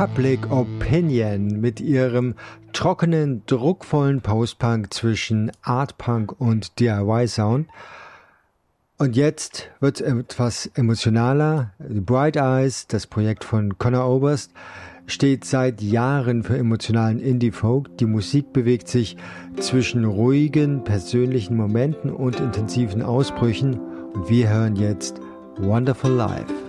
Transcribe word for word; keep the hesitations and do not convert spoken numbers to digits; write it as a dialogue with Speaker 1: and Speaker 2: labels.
Speaker 1: Public Opinion mit ihrem trockenen, druckvollen Postpunk zwischen Artpunk und D I Y-Sound. Und jetzt wird es etwas emotionaler. Bright Eyes, das Projekt von Conor Oberst, steht seit Jahren für emotionalen Indie-Folk. Die Musik bewegt sich zwischen ruhigen, persönlichen Momenten und intensiven Ausbrüchen. Und wir hören jetzt Wonderful Life.